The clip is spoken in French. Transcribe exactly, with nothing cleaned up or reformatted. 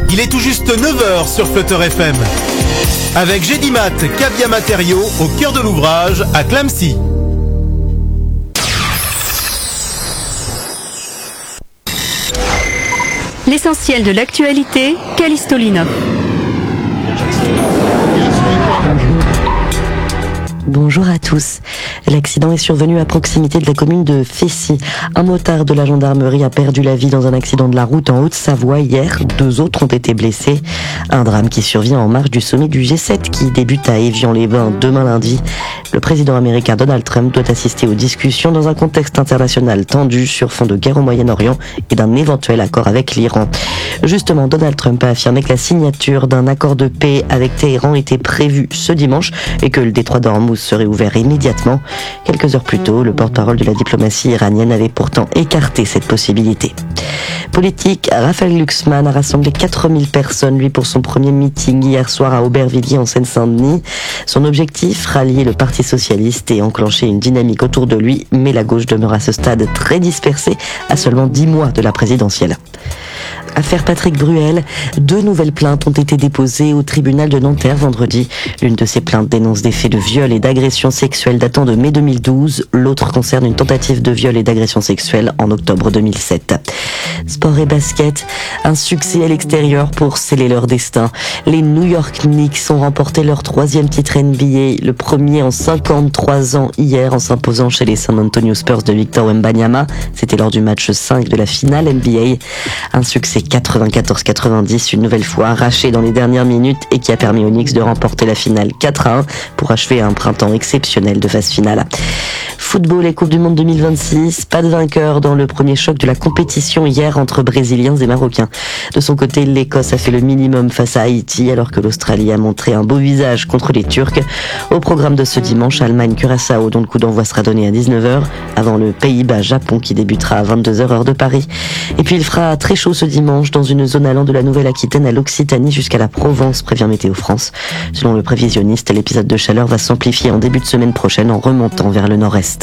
Il est tout juste neuf heures sur Flutter F M. Avec Gédimat, Cavia Matériaux, au cœur de l'ouvrage, à Clamecy. L'essentiel de l'actualité, Callisto Linov. Bonjour à tous. L'accident est survenu à proximité de la commune de Fessy. Un motard de la gendarmerie a perdu la vie dans un accident de la route en Haute-Savoie hier. Deux autres ont été blessés. Un drame qui survient en marge du sommet du G sept qui débute à Évian-les-Bains demain lundi. Le président américain Donald Trump doit assister aux discussions dans un contexte international tendu sur fond de guerre au Moyen-Orient et d'un éventuel accord avec l'Iran. Justement, Donald Trump a affirmé que la signature d'un accord de paix avec Téhéran était prévue ce dimanche et que le détroit d'Ormuz serait ouvert immédiatement. Quelques heures plus tôt, le porte-parole de la diplomatie iranienne avait pourtant écarté cette possibilité. Politique, Raphaël Glucksmann a rassemblé quatre mille personnes, lui, pour son premier meeting hier soir à Aubervilliers en Seine-Saint-Denis. Son objectif, rallier le Parti socialiste et enclencher une dynamique autour de lui, mais la gauche demeure à ce stade très dispersée à seulement dix mois de la présidentielle. Affaire Patrick Bruel, deux nouvelles plaintes ont été déposées au tribunal de Nanterre vendredi. L'une de ces plaintes dénonce des faits de viol et d'agression sexuelle datant de mai deux mille douze. L'autre concerne une tentative de viol et d'agression sexuelle en octobre deux mille sept. Sport et basket, un succès à l'extérieur pour sceller leur destin. Les New York Knicks ont remporté leur troisième titre N B A, le premier en cinquante-trois ans hier en s'imposant chez les San Antonio Spurs de Victor Wembanyama. C'était lors du match cinq de la finale N B A. Un succès quatre-vingt-quatorze quatre-vingt-dix, une nouvelle fois arraché dans les dernières minutes et qui a permis aux Knicks de remporter la finale quatre à un pour achever un printemps exceptionnel de phase finale. Football et Coupe du Monde deux mille vingt-six, pas de vainqueur dans le premier choc de la compétition hier entre Brésiliens et Marocains. De son côté, l'Écosse a fait le minimum face à Haïti alors que l'Australie a montré un beau visage contre les Turcs. Au programme de ce dimanche, Allemagne-Curaçao dont le coup d'envoi sera donné à dix-neuf heures avant le Pays-Bas-Japon qui débutera à vingt-deux heures heure de Paris. Et puis il fera très chaud ce dimanche dans une zone allant de la Nouvelle-Aquitaine à l'Occitanie jusqu'à la Provence, prévient Météo France. Selon le prévisionniste, l'épisode de chaleur va s'amplifier en début de semaine prochaine en remontant vers le nord-est.